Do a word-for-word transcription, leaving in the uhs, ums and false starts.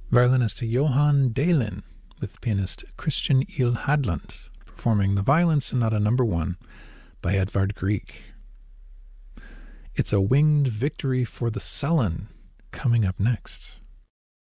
Violinist Johan Dahlin with pianist Christian Il Hadland performing the Violin Sonata Number One by Edvard Grieg. It's a Winged Victory for the Sullen coming up next.